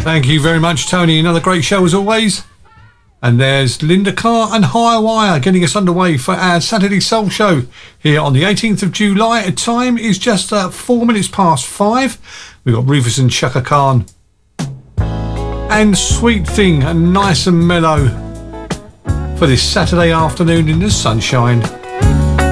Thank you very much, Tony. Another great show as always. And there's Linda Carr and Higher Wire getting us underway for our Saturday Soul Show here on the 18th of July. Time is just 4 minutes past 5. We've got Rufus and Chaka Khan. And Sweet Thing, and nice and mellow for this Saturday afternoon in the sunshine.